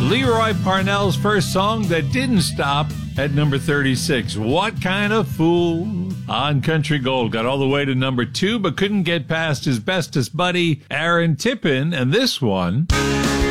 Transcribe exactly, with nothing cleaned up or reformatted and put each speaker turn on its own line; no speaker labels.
Leroy Parnell's first song that didn't stop at number thirty-six. What Kind of Fool? On Country Gold. Got all the way to number two, but couldn't get past his bestest buddy, Aaron Tippin. And this one...